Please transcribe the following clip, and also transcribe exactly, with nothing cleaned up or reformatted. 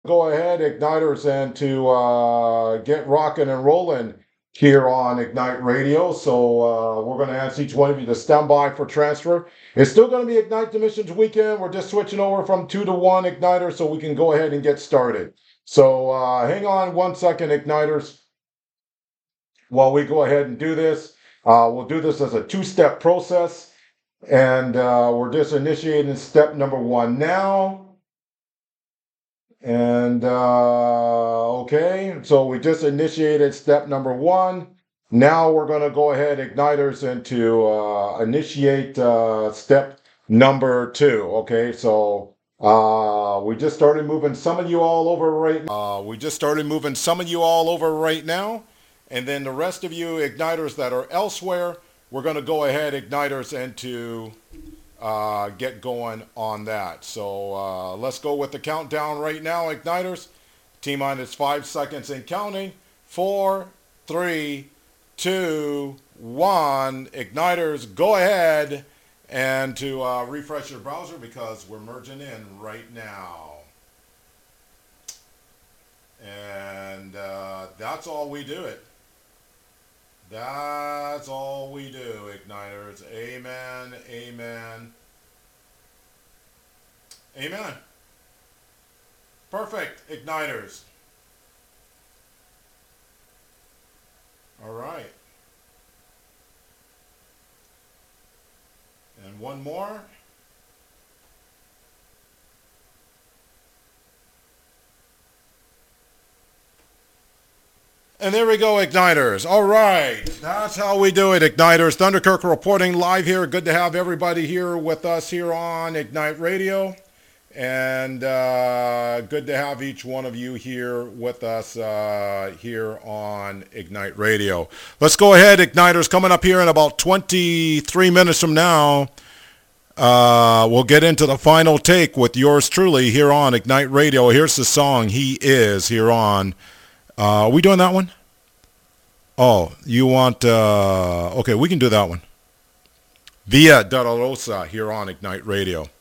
Go ahead, Igniters, and to uh, get rocking and rolling here on Ignite Radio. So uh, we're going to ask each one of you to stand by for transfer. It's still going to be Ignite Dimensions weekend. We're just switching over from two to one Igniter so we can go ahead and get started. So uh, hang on one second, Igniters, while we go ahead and do this. Uh, we'll do this as a two-step process, and uh, we're just initiating step number one now. And uh, okay, so we just initiated step number one. Now we're going to go ahead, Igniters, and to uh, initiate uh, step number two. Okay, so uh, we just started moving some of you all over right now. Uh, we just started moving some of you all over right now. And then the rest of you Igniters that are elsewhere, we're going to go ahead, Igniters, and to uh, get going on that. So uh, let's go with the countdown right now, Igniters. T-minus five seconds and counting. Four, three, two, one. Igniters, go ahead and to uh, refresh your browser because we're merging in right now. And uh, that's all we do it. That's all we do, Igniters. Amen, amen, amen. Perfect, Igniters. All right. And one more. And there we go, Igniters. All right. That's how we do it, Igniters. Thunderkirk reporting live here. Good to have everybody here with us here on Ignite Radio. And uh, good to have each one of you here with us uh, here on Ignite Radio. Let's go ahead, Igniters. Coming up here in about twenty-three minutes from now, uh, we'll get into the final take with yours truly here on Ignite Radio. Here's the song, He Is, here on Uh, are we doing that one? Oh, you want, uh, okay, we can do that one. Via Dolorosa here on Ignite Radio.